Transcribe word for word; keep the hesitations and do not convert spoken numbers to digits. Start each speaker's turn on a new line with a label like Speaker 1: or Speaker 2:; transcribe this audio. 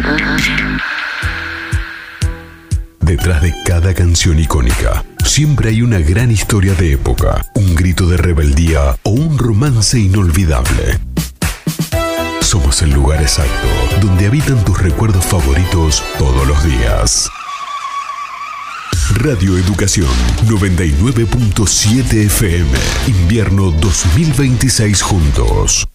Speaker 1: Detrás de cada canción icónica, siempre hay una gran historia de época, un grito de rebeldía o un romance inolvidable. Somos el lugar exacto donde habitan tus recuerdos favoritos todos los días. Radio Educación noventa y nueve punto siete F M. Invierno dos mil veintiséis juntos.